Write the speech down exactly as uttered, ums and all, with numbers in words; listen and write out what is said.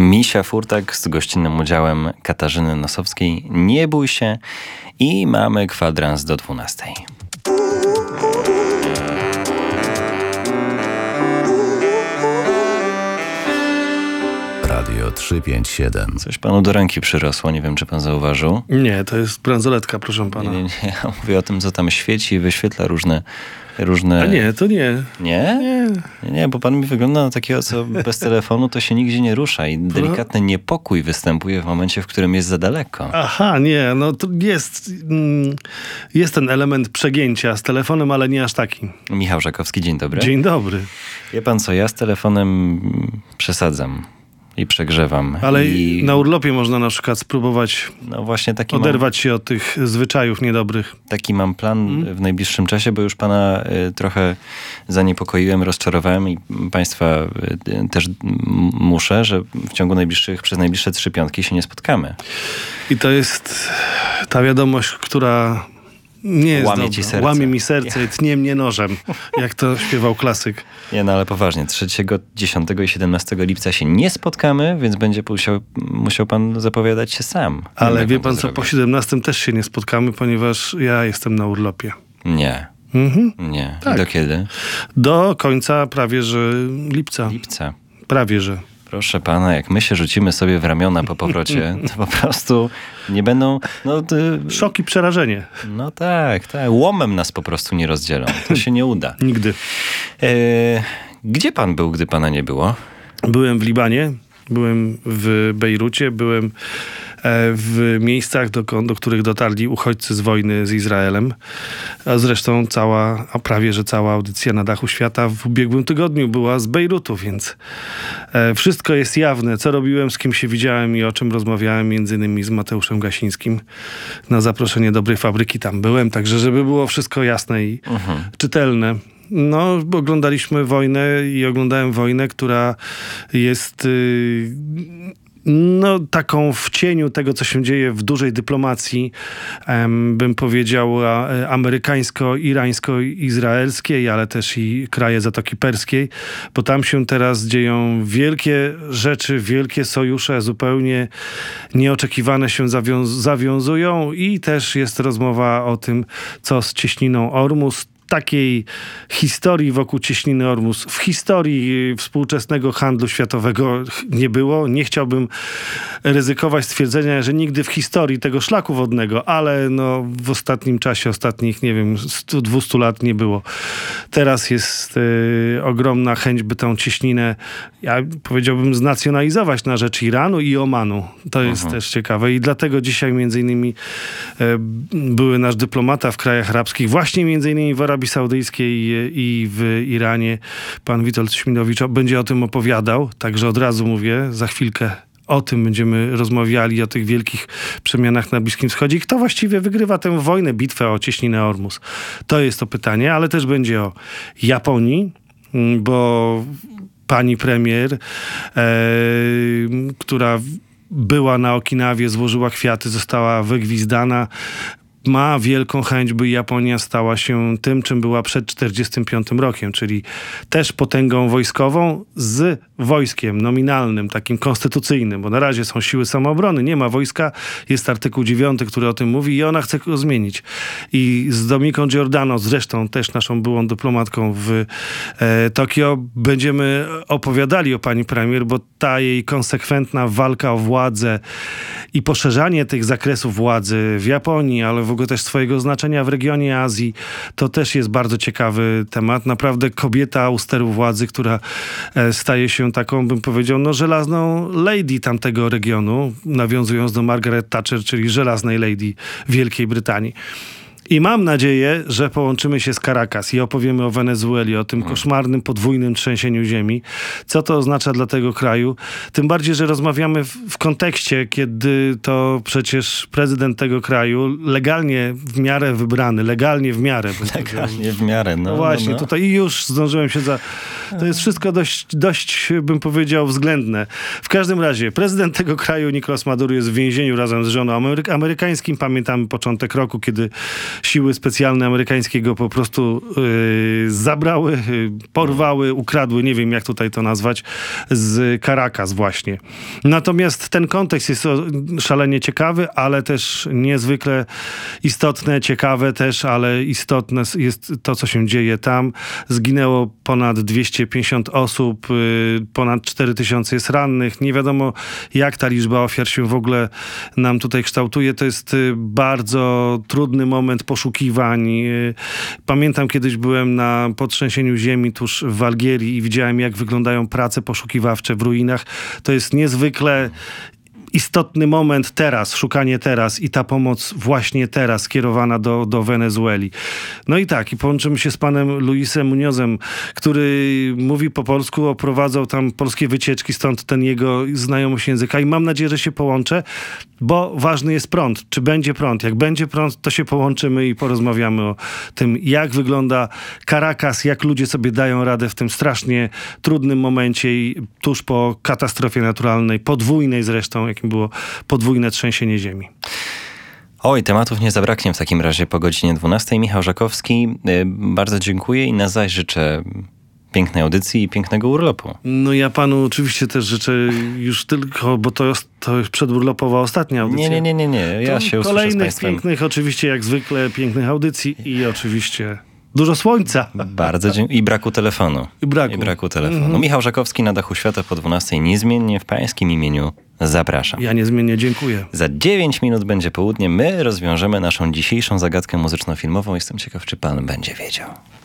Misia Furtak z gościnnym udziałem Katarzyny Nosowskiej. Nie bój się i mamy kwadrans do dwunastej. Radio trzysta pięćdziesiąt siedem. Coś panu do ręki przyrosło, nie wiem, czy pan zauważył. Nie, to jest bransoletka, proszę pana. Nie, nie, nie. Ja mówię o tym, co tam świeci i wyświetla różne... różne... A nie, to nie. Nie? Nie. Nie, nie, bo pan mi wygląda na takiego, co bez telefonu to się nigdzie nie rusza i delikatny niepokój występuje w momencie, w którym jest za daleko. Aha, nie, no to jest, jest ten element przegięcia z telefonem, ale nie aż taki. Michał Żakowski, dzień dobry. Dzień dobry. Wie pan co, ja z telefonem przesadzam i przegrzewam. Ale I... na urlopie można na przykład spróbować no właśnie taki oderwać mam, się od tych zwyczajów niedobrych. Taki mam plan mm. w najbliższym czasie, bo już pana y, trochę zaniepokoiłem, rozczarowałem i państwa y, też m- muszę, że w ciągu najbliższych, przez najbliższe trzy piątki się nie spotkamy. I to jest ta wiadomość, która nie jest Łamie dobra. ci serce. Łamie mi serce i tnie mnie nożem, jak to śpiewał klasyk. Nie, no ale poważnie, trzeciego, dziesiątego i siedemnastego lipca się nie spotkamy, więc będzie musiał, musiał pan zapowiadać się sam. Ale wiem, wie jak pan to co, zrobić. po siedemnastym też się nie spotkamy, ponieważ ja jestem na urlopie. Nie, Mhm. nie. Tak. I do kiedy? Do końca prawie, że lipca. Lipca. Prawie, że. Proszę pana, jak my się rzucimy sobie w ramiona po powrocie, to po prostu nie będą... No, ty, Szok i przerażenie. no tak, tak. Łomem nas po prostu nie rozdzielą. To się nie uda. Nigdy. E, gdzie pan był, gdy pana nie było? Byłem w Libanie, byłem w Bejrucie, byłem w miejscach, do, do których dotarli uchodźcy z wojny z Izraelem. A zresztą cała, a prawie że cała audycja Na dachu świata w ubiegłym tygodniu była z Bejrutu, więc e, wszystko jest jawne. Co robiłem, z kim się widziałem i o czym rozmawiałem, między innymi z Mateuszem Gasińskim. Na zaproszenie Dobrej Fabryki tam byłem, także żeby było wszystko jasne i Mhm. czytelne. No, bo oglądaliśmy wojnę i oglądałem wojnę, która jest... Yy, no, taką w cieniu tego, co się dzieje w dużej dyplomacji, em, bym powiedział, a, amerykańsko-irańsko-izraelskiej, ale też i kraje Zatoki Perskiej, bo tam się teraz dzieją wielkie rzeczy, wielkie sojusze, zupełnie nieoczekiwane się zawią- zawiązują i też jest rozmowa o tym, co z cieśniną Ormus. Takiej historii wokół cieśniny Ormus w historii współczesnego handlu światowego nie było. Nie chciałbym ryzykować stwierdzenia, że nigdy w historii tego szlaku wodnego, ale no w ostatnim czasie, ostatnich, nie wiem, stu dwustu lat nie było. Teraz jest y, ogromna chęć, by tę cieśninę, ja powiedziałbym, znacjonalizować na rzecz Iranu i Omanu. To jest Mhm. też ciekawe i dlatego dzisiaj między innymi y, były nasz dyplomata w krajach arabskich, właśnie między innymi w Arabii Saudyjskiej i w Iranie, pan Witold Śmidowicz będzie o tym opowiadał, także od razu mówię, za chwilkę o tym będziemy rozmawiali, o tych wielkich przemianach na Bliskim Wschodzie. I kto właściwie wygrywa tę wojnę, bitwę o cieśninę Ormus? To jest to pytanie, ale też będzie o Japonii, bo pani premier, e, która była na Okinawie, złożyła kwiaty, została wygwizdana, ma wielką chęć, by Japonia stała się tym, czym była przed czterdziestym piątym rokiem, czyli też potęgą wojskową z wojskiem nominalnym, takim konstytucyjnym, bo na razie są siły samoobrony, nie ma wojska, jest artykuł dziewiąty, który o tym mówi i ona chce go zmienić. I z Domiką Giordano, zresztą też naszą byłą dyplomatką w e, Tokio, będziemy opowiadali o pani premier, bo ta jej konsekwentna walka o władzę i poszerzanie tych zakresów władzy w Japonii, ale w ogóle też swojego znaczenia w regionie Azji, to też jest bardzo ciekawy temat. Naprawdę kobieta u steru władzy, która e, staje się taką, bym powiedział, no żelazną lady tamtego regionu, nawiązując do Margaret Thatcher, czyli żelaznej lady Wielkiej Brytanii. I mam nadzieję, że połączymy się z Caracas i opowiemy o Wenezueli, o tym koszmarnym, podwójnym trzęsieniu ziemi. Co to oznacza dla tego kraju? Tym bardziej, że rozmawiamy w, w kontekście, kiedy to przecież prezydent tego kraju, legalnie w miarę wybrany, legalnie w miarę. Legalnie w miarę, no. No właśnie, no, no. tutaj już zdążyłem się za, To jest wszystko dość, dość, bym powiedział, względne. W każdym razie prezydent tego kraju, Nicolás Maduro, jest w więzieniu razem z żoną Amery- amerykańskim. Pamiętamy początek roku, kiedy siły specjalne amerykańskie go po prostu yy, zabrały, yy, porwały, ukradły, nie wiem jak tutaj to nazwać, z Caracas właśnie. Natomiast ten kontekst jest szalenie ciekawy, ale też niezwykle istotne, ciekawe też, ale istotne jest to, co się dzieje tam. Zginęło ponad dwieście pięćdziesiąt osób, ponad cztery tysiące jest rannych. Nie wiadomo, jak ta liczba ofiar się w ogóle nam tutaj kształtuje. To jest bardzo trudny moment poszukiwań. Pamiętam, kiedyś byłem na potrzęsieniu ziemi tuż w Algierii i widziałem, jak wyglądają prace poszukiwawcze w ruinach. To jest niezwykle istotny moment teraz, szukanie teraz i ta pomoc właśnie teraz skierowana do, do Wenezueli. No i tak, i połączymy się z panem Luisem Muñozem, który mówi po polsku, oprowadzał tam polskie wycieczki, stąd ten jego znajomość języka i mam nadzieję, że się połączę, bo ważny jest prąd. Czy będzie prąd? Jak będzie prąd, to się połączymy i porozmawiamy o tym, jak wygląda Caracas, jak ludzie sobie dają radę w tym strasznie trudnym momencie i tuż po katastrofie naturalnej, podwójnej zresztą, jakim było podwójne trzęsienie ziemi. Oj, tematów nie zabraknie w takim razie po godzinie dwunastej. Michał Żakowski, bardzo dziękuję i na zaś życzę pięknej audycji i pięknego urlopu. No ja panu oczywiście też życzę już tylko, bo to jest, to jest przedurlopowa ostatnia audycja. Nie, nie, nie, nie, nie. Ja to się usłyszę z kolejnych państwem. pięknych, oczywiście jak zwykle, pięknych audycji i oczywiście dużo słońca. Bardzo dziękuję. I braku telefonu. I braku. I braku telefonu. Mhm. Michał Żakowski na dachu świata po dwunastej. Niezmiennie w pańskim imieniu zapraszam. Ja niezmiennie dziękuję. Za dziewięć minut będzie południe. My rozwiążemy naszą dzisiejszą zagadkę muzyczno-filmową. Jestem ciekaw, czy pan będzie wiedział.